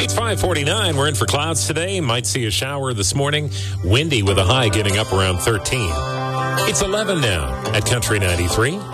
It's 5:49. We're in for clouds today. Might see a shower this morning. Windy with a high getting up around 13. It's 11 now at Country 93.